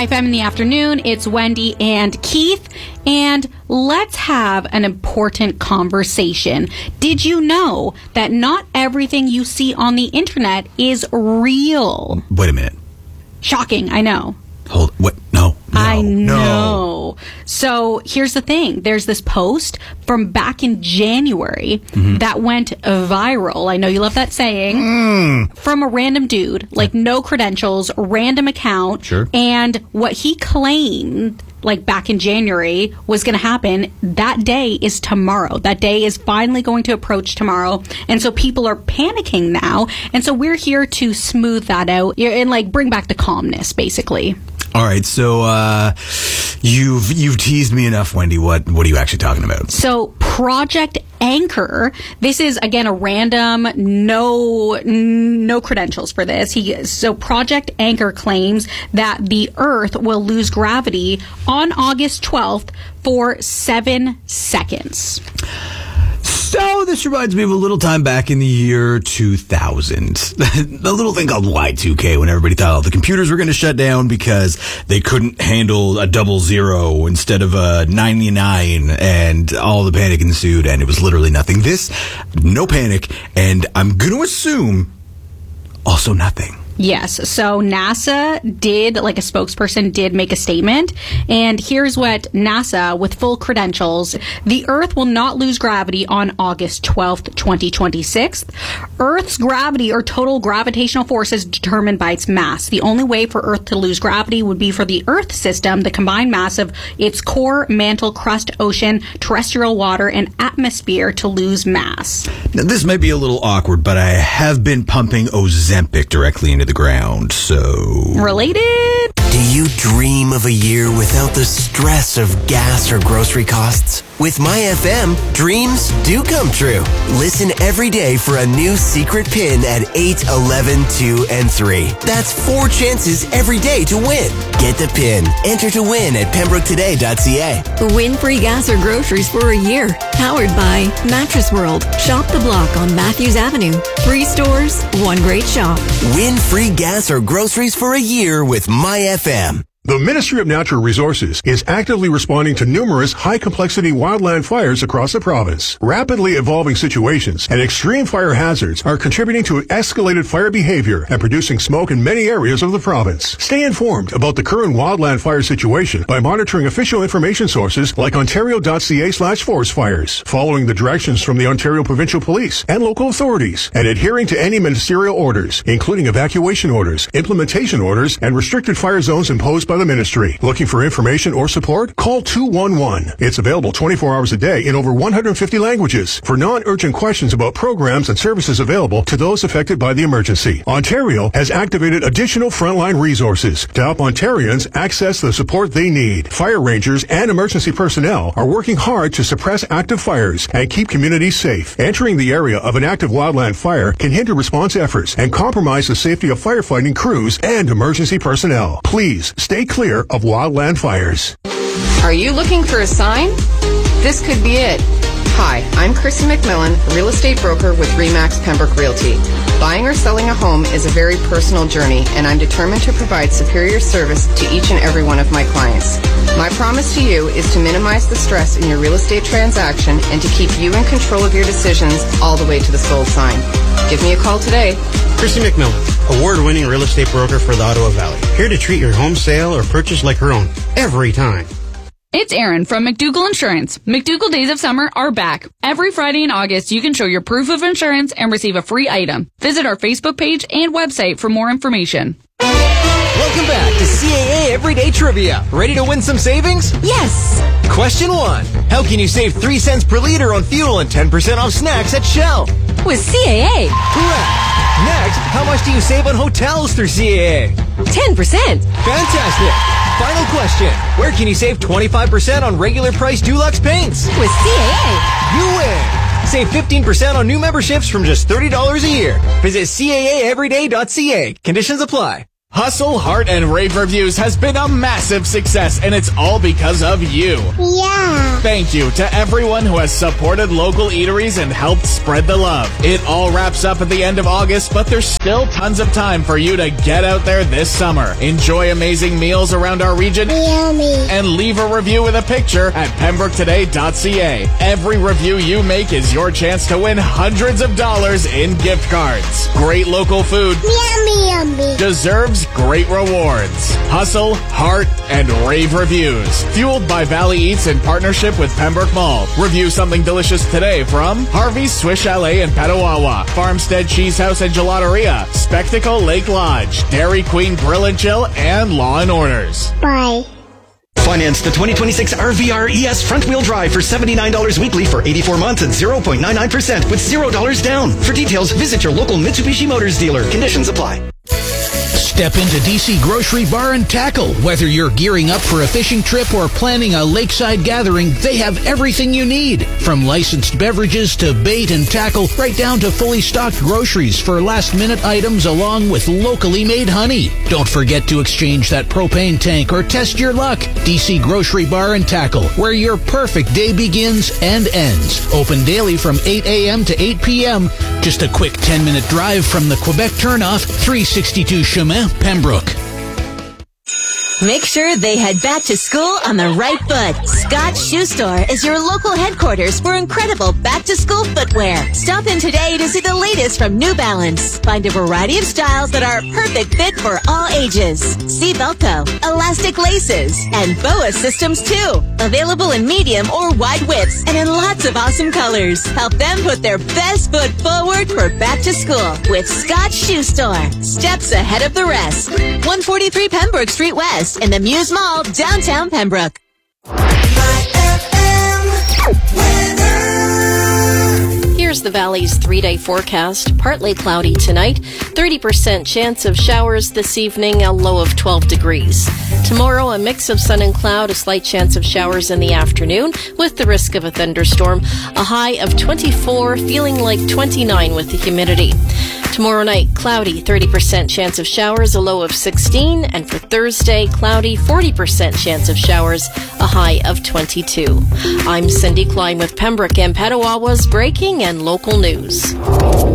IFM in the afternoon. It's Wendy and Keith, and let's have an important conversation. Did you know that not everything you see on the internet is real? Wait a minute. Shocking, I know. Hold, what? No. I know. So here's the thing. There's this post from back in January that went viral. I know you love that saying. From a random dude, like no credentials, random account. Sure. And what he claimed, like back in January, was going to happen, that day is tomorrow. That day is finally going to approach tomorrow. And so people are panicking now. And so we're here to smooth that out and like bring back the calmness, basically. All right, so you've teased me enough, Wendy. What are you actually talking about? So Project Anchor, this is again a random, no credentials for this. So Project Anchor claims that the Earth will lose gravity on August 12th for 7 seconds. So this reminds me of a little time back in the year 2000. The little thing called Y2K, when everybody thought all the computers were going to shut down because they couldn't handle a 00 instead of a 99, and all the panic ensued, and it was literally nothing. This, no panic, and I'm going to assume also nothing. Yes. So NASA did, like a spokesperson did make a statement. And here's what NASA, with full credentials: the Earth will not lose gravity on August 12th, 2026. Earth's gravity, or total gravitational force, is determined by its mass. The only way for Earth to lose gravity would be for the Earth system, the combined mass of its core, mantle, crust, ocean, terrestrial water, and atmosphere, to lose mass. Now, this might be a little awkward, but I have been pumping Ozempic directly into the ground, so... Related? Do you dream of a year without the stress of gas or grocery costs? With MyFM, dreams do come true. Listen every day for a new secret pin at 8, 11, 2, and 3. That's 4 chances every day to win. Get the pin. Enter to win at pembroketoday.ca. Win free gas or groceries for a year. Powered by Mattress World. Shop the block on Matthews Avenue. 3 stores, 1 great shop. Win free gas or groceries for a year with MyFM. The Ministry of Natural Resources is actively responding to numerous high-complexity wildland fires across the province. Rapidly evolving situations and extreme fire hazards are contributing to escalated fire behavior and producing smoke in many areas of the province. Stay informed about the current wildland fire situation by monitoring official information sources like ontario.ca/forest fires, following the directions from the Ontario Provincial Police and local authorities, and adhering to any ministerial orders, including evacuation orders, implementation orders, and restricted fire zones imposed by the ministry. Looking for information or support? Call 211. It's available 24 hours a day in over 150 languages for non-urgent questions about programs and services available to those affected by the emergency. Ontario has activated additional frontline resources to help Ontarians access the support they need. Fire rangers and emergency personnel are working hard to suppress active fires and keep communities safe. Entering the area of an active wildland fire can hinder response efforts and compromise the safety of firefighting crews and emergency personnel. Please stay clear of wildland fires. Are you looking for a sign? This could be it. Hi, I'm Kristen McMillan, real estate broker with RE/MAX Pembroke Realty. Buying or selling a home is a very personal journey, and I'm determined to provide superior service to each and every one of my clients. My promise to you is to minimize the stress in your real estate transaction and to keep you in control of your decisions all the way to the sold sign. Give me a call today. Christy McMillan, award-winning real estate broker for the Ottawa Valley. Here to treat your home sale or purchase like her own, every time. It's Erin from McDougall Insurance. McDougall Days of Summer are back. Every Friday in August, you can show your proof of insurance and receive a free item. Visit our Facebook page and website for more information. Welcome back to CAA Everyday Trivia. Ready to win some savings? Yes. Question 1. How can you save 3 cents per liter on fuel and 10% off snacks at Shell? With CAA. Correct. Next, how much do you save on hotels through CAA? 10%. Fantastic. Final question. Where can you save 25% on regular price Dulux paints? With CAA. You win. Save 15% on new memberships from just $30 a year. Visit CAAeveryday.ca. Conditions apply. Hustle, Heart, and Rave Reviews has been a massive success, and it's all because of you. Yeah. Thank you to everyone who has supported local eateries and helped spread the love. It all wraps up at the end of August, but there's still tons of time for you to get out there this summer. Enjoy amazing meals around our region. Yummy. And leave a review with a picture at pembrooketoday.ca. Every review you make is your chance to win hundreds of dollars in gift cards. Great local food. Yummy, yummy. Deserves great rewards. Hustle, Heart, and Rave Reviews. Fueled by Valley Eats in partnership with Pembroke Mall. Review something delicious today from Harvey's Swiss Chalet in Petawawa, Farmstead Cheese House and Gelateria, Spectacle Lake Lodge, Dairy Queen Grill and Chill, and Law & Orders. Bye. Finance the 2026 RVR ES front-wheel drive for $79 weekly for 84 months at 0.99% with $0 down. For details, visit your local Mitsubishi Motors dealer. Conditions apply. Step into DC Grocery Bar and Tackle. Whether you're gearing up for a fishing trip or planning a lakeside gathering, they have everything you need. From licensed beverages to bait and tackle, right down to fully stocked groceries for last-minute items along with locally made honey. Don't forget to exchange that propane tank or test your luck. DC Grocery Bar and Tackle, where your perfect day begins and ends. Open daily from 8 a.m. to 8 p.m. Just a quick 10-minute drive from the Quebec turnoff, 362 Chemin, Pembroke. Make sure they head back to school on the right foot. Scott's Shoe Store is your local headquarters for incredible back-to-school footwear. Stop in today to see the latest from New Balance. Find a variety of styles that are a perfect fit for all ages. See Velcro, elastic laces, and BOA systems too. Available in medium or wide widths and in lots of awesome colors. Help them put their best foot forward for back to school with Scott's Shoe Store. Steps ahead of the rest. 143 Pembroke Street West in the Muse Mall, downtown Pembroke. Here's the Valley's 3-day forecast. Partly cloudy tonight, 30% chance of showers this evening, a low of 12 degrees. Tomorrow, a mix of sun and cloud, a slight chance of showers in the afternoon with the risk of a thunderstorm, a high of 24, feeling like 29 with the humidity. Tomorrow night, cloudy, 30% chance of showers, a low of 16. And for Thursday, cloudy, 40% chance of showers, a high of 22. I'm Cindy Klein with Pembroke and Petawawa's breaking and local news.